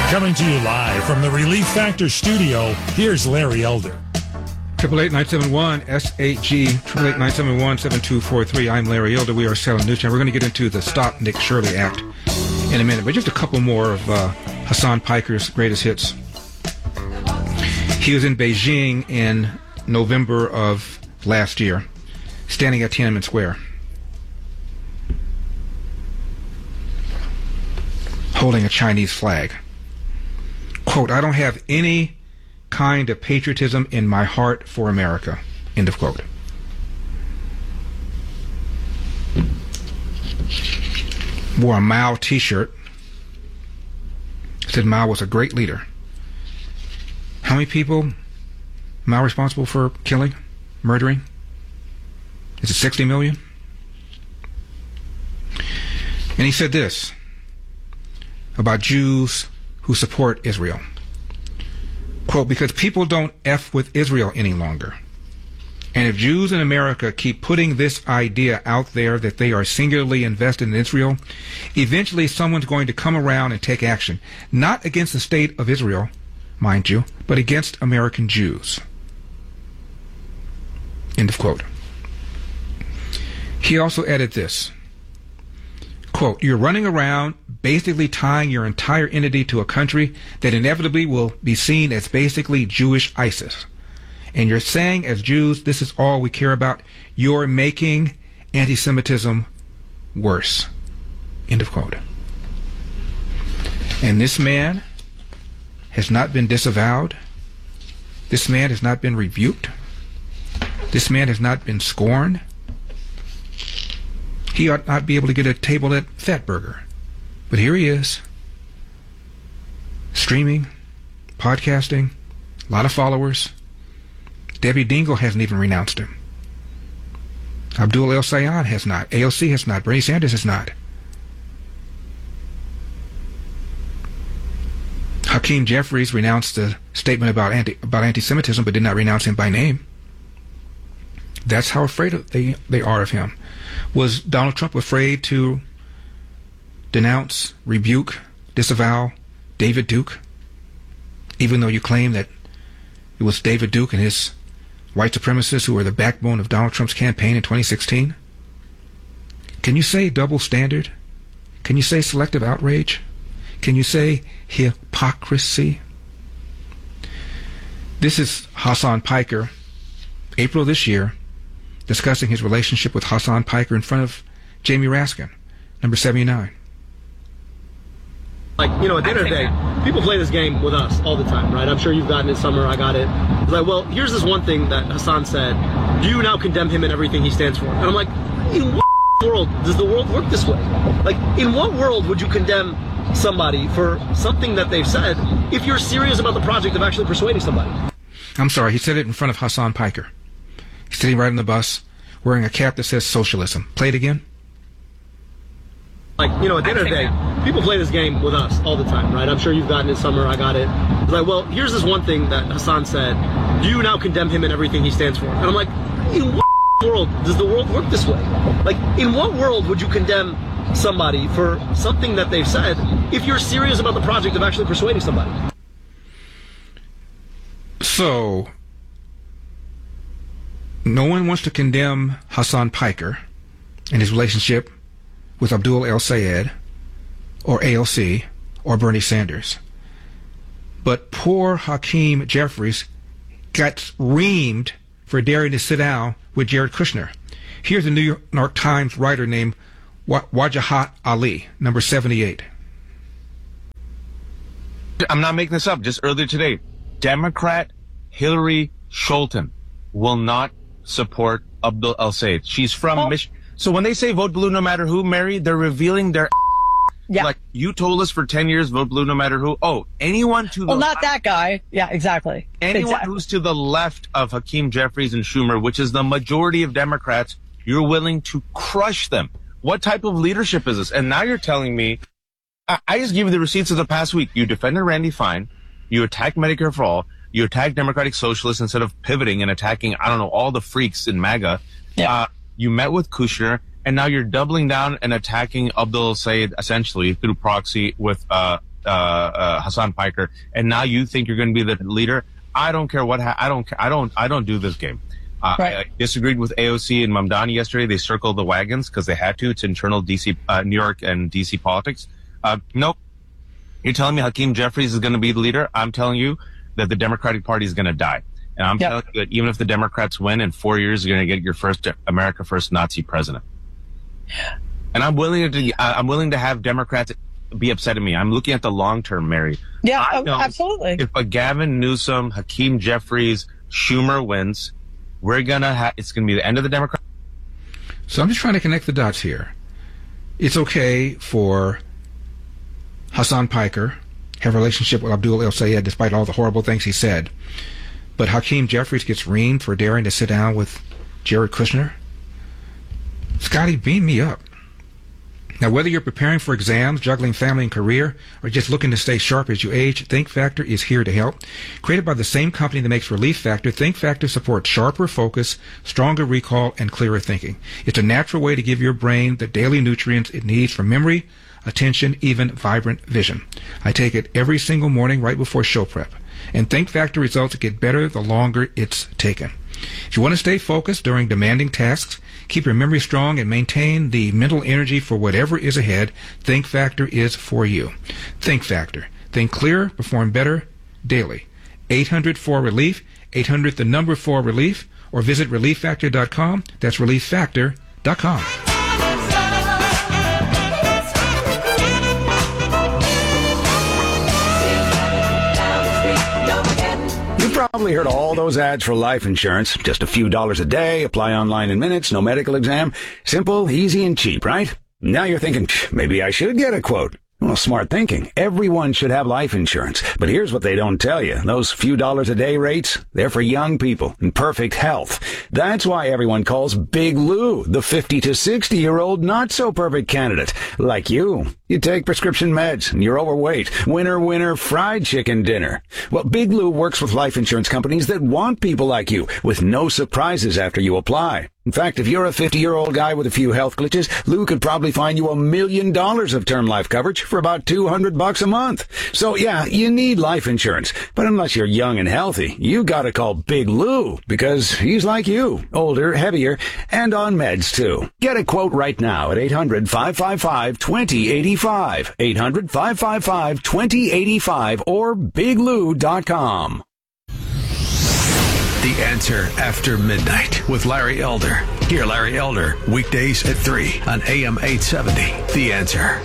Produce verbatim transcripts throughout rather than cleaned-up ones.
Coming to you live from the Relief Factor studio, here's Larry Elder. Triple eight nine seven one S eight G triple eight nine seven one seven two four three. I'm Larry Elder. We are Salem News Channel. We're going to get into the Stop Nick Shirley Act in a minute, but just a couple more of uh, Hasan Piker's greatest hits. He was in Beijing in November of last year, standing at Tiananmen Square, holding a Chinese flag. Quote, "I don't have any kind of patriotism in my heart for America." End of quote. Wore a Mao t-shirt. Said Mao was a great leader. How many people Mao responsible for killing, murdering? Is it sixty million? And he said this about Jews who support Israel. Quote, "Because people don't F with Israel any longer. And if Jews in America keep putting this idea out there that they are singularly invested in Israel, eventually someone's going to come around and take action, not against the state of Israel, mind you, but against American Jews." End of quote. He also added this, quote, "You're running around basically tying your entire entity to a country that inevitably will be seen as basically Jewish ISIS. And you're saying as Jews, this is all we care about. You're making anti-Semitism worse." End of quote. And this man has not been disavowed. This man has not been rebuked. This man has not been scorned. He ought not be able to get a table at Fatburger. But here he is, streaming, podcasting, a lot of followers. Debbie Dingell hasn't even renounced him. Abdul El-Sayed has not. A O C has not. Bernie Sanders has not. Hakeem Jeffries renounced the statement about anti about anti-Semitism, but did not renounce him by name. That's how afraid of they, they are of him. Was Donald Trump afraid to denounce, rebuke, disavow David Duke, even though you claim that it was David Duke and his white supremacists who were the backbone of Donald Trump's campaign in twenty sixteen? Can you say double standard? Can you say selective outrage? Can you say hypocrisy? This is Hasan Piker, April of this year, discussing his relationship with Hasan Piker in front of Jamie Raskin, number seventy-nine. Like, you know, at the end of the day, people play this game with us all the time, right? I'm sure you've gotten it, Summer, I got it. It's like, well, here's this one thing that Hasan said. Do you now condemn him and everything he stands for? And I'm like, in what world does the world work this way? Like, in what world would you condemn somebody for something that they've said if you're serious about the project of actually persuading somebody? I'm sorry, he said it in front of Hasan Piker. He's sitting right on the bus, wearing a cap that says socialism. Play it again. Like, you know, at the end of the day, people play this game with us all the time, right? I'm sure you've gotten it, Summer, I got it. It's like, well, here's this one thing that Hasan said. Do you now condemn him and everything he stands for? And I'm like, in what world does the world work this way? Like, in what world would you condemn somebody for something that they've said if you're serious about the project of actually persuading somebody? So, no one wants to condemn Hasan Piker and his relationship with Abdul El-Sayed or A O C or Bernie Sanders. But poor Hakeem Jeffries got reamed for daring to sit down with Jared Kushner. Here's a New York Times writer named Wajahat Ali, number seventy-eight. I'm not making this up. Just earlier today, Democrat Hillary Scholten will not support Abdul El-Sayed. She's from oh. Michigan. So when they say vote blue no matter who, Mary, they're revealing their yeah. Like, you told us for ten years, vote blue no matter who. Oh, anyone to the Well, not that guy. Yeah, exactly. Anyone exactly. who's to the left of Hakeem Jeffries and Schumer, which is the majority of Democrats, you're willing to crush them. What type of leadership is this? And now you're telling me, I, I just give you the receipts of the past week. You defended Randy Fine. You attacked Medicare for All. You attacked Democratic Socialists instead of pivoting and attacking, I don't know, all the freaks in MAGA. Yeah. Uh, you met with Kushner, and now you're doubling down and attacking Abdul El-Sayed essentially through proxy with uh, uh, uh, Hassan Piker, and now you think you're going to be the leader. I don't care what ha- I don't I don't I don't do this game. Uh, right. I, I disagreed with A O C and Mamdani yesterday. They circled the wagons because they had to. It's internal D C, uh, New York and D C politics. Uh, nope. You're telling me Hakeem Jeffries is going to be the leader? I'm telling you that the Democratic Party is going to die. And I'm yep. telling you that even if the Democrats win in four years, you're going to get your first America First Nazi president. And I'm willing to I'm willing to have Democrats be upset at me. I'm looking at the long term, Mary. Yeah, absolutely. If a Gavin Newsom, Hakeem Jeffries, Schumer wins, we're gonna have it's gonna be the end of the Democrat. So I'm just trying to connect the dots here. It's okay for Hassan Piker have a relationship with Abdul El Sayed despite all the horrible things he said, but Hakeem Jeffries gets reamed for daring to sit down with Jared Kushner. Scotty, beam me up. Now, whether you're preparing for exams, juggling family and career, or just looking to stay sharp as you age, Think Factor is here to help. Created by the same company that makes Relief Factor, Think Factor supports sharper focus, stronger recall, and clearer thinking. It's a natural way to give your brain the daily nutrients it needs for memory, attention, even vibrant vision. I take it every single morning right before show prep. And Think Factor results get better the longer it's taken. If you want to stay focused during demanding tasks, keep your memory strong, and maintain the mental energy for whatever is ahead, Think Factor is for you. Think Factor. Think clearer, perform better, daily. eight hundred four relief, eight hundred the number four relief, or visit relief factor dot com. That's relief factor dot com. Probably heard all those ads for life insurance. Just a few dollars a day, apply online in minutes, no medical exam. Simple, easy, and cheap, right? Now you're thinking, maybe I should get a quote. Well, smart thinking. Everyone should have life insurance. But here's what they don't tell you. Those few dollars a day rates, they're for young people in perfect health. That's why everyone calls Big Lou the fifty to sixty year old not so perfect candidate. Like you. You take prescription meds and you're overweight. Winner, winner, fried chicken dinner. Well, Big Lou works with life insurance companies that want people like you with no surprises after you apply. In fact, if you're a fifty-year-old guy with a few health glitches, Lou could probably find you a million dollars of term life coverage for about two hundred bucks a month. So yeah, you need life insurance. But unless you're young and healthy, you gotta call Big Lou because he's like you, older, heavier, and on meds too. Get a quote right now at eight hundred, five five five, two zero eight five, eight hundred, five five five, two zero eight five, or big lou dot com. The Answer After Midnight with Larry Elder. Hear Larry Elder weekdays at three on A M eight seventy. The Answer.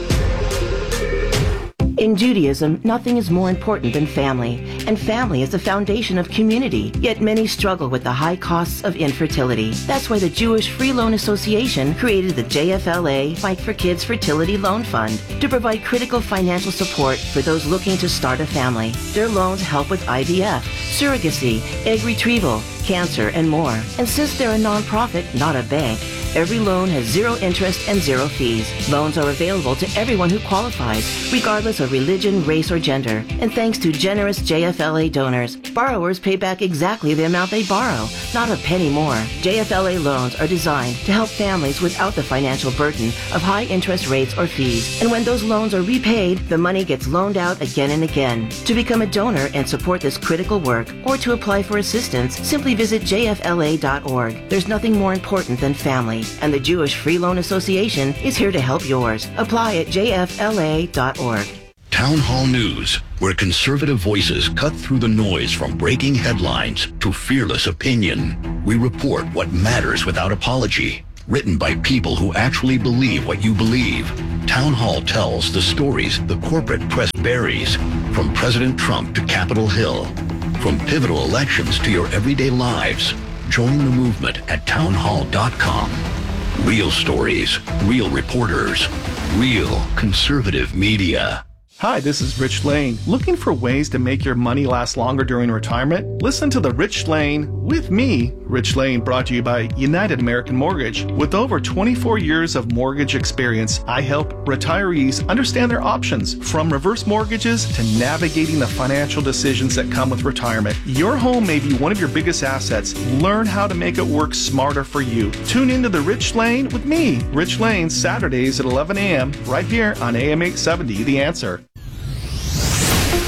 In Judaism, nothing is more important than family, and family is the foundation of community, yet many struggle with the high costs of infertility. That's why the Jewish Free Loan Association created the J F L A Fight for Kids Fertility Loan Fund to provide critical financial support for those looking to start a family. Their loans help with I V F, surrogacy, egg retrieval, cancer, and more. And since they're a nonprofit, not a bank, every loan has zero interest and zero fees. Loans are available to everyone who qualifies, regardless of religion, race, or gender. And thanks to generous J F L A donors, borrowers pay back exactly the amount they borrow, not a penny more. J F L A loans are designed to help families without the financial burden of high interest rates or fees. And when those loans are repaid, the money gets loaned out again and again. To become a donor and support this critical work, or to apply for assistance, simply visit j f l a dot org. There's nothing more important than family, and the Jewish Free Loan Association is here to help yours. Apply at j f l a dot org. Town Hall News, where conservative voices cut through the noise from breaking headlines to fearless opinion. We report what matters without apology. Written by people who actually believe what you believe. Town Hall tells the stories the corporate press buries, from President Trump to Capitol Hill. From pivotal elections to your everyday lives. Join the movement at town hall dot com. Real stories, real reporters, real conservative media. Hi, this is Rich Lane. Looking for ways to make your money last longer during retirement? Listen to The Rich Lane with me, Rich Lane, brought to you by United American Mortgage. With over twenty-four years of mortgage experience, I help retirees understand their options, from reverse mortgages to navigating the financial decisions that come with retirement. Your home may be one of your biggest assets. Learn how to make it work smarter for you. Tune into The Rich Lane with me, Rich Lane, Saturdays at eleven a.m. right here on A M eight seventy, The Answer.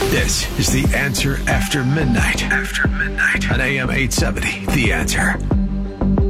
This is The Answer After Midnight. After Midnight. On A M eight seventy, The Answer.